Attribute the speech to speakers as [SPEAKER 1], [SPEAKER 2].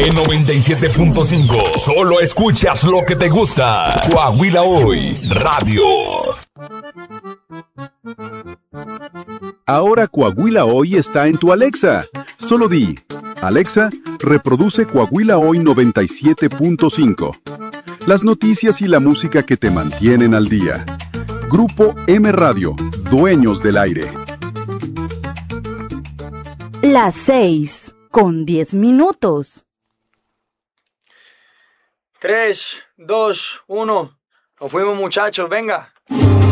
[SPEAKER 1] En 97.5, solo escuchas lo que te gusta. Coahuila Hoy, radio.
[SPEAKER 2] Ahora Coahuila Hoy está en tu Alexa. Solo di, Alexa, reproduce Coahuila Hoy 97.5. Las noticias y la música que te mantienen al día. Grupo M Radio, dueños del aire.
[SPEAKER 3] Las 6:10.
[SPEAKER 4] 3, 2, 1. Nos fuimos, muchachos, venga.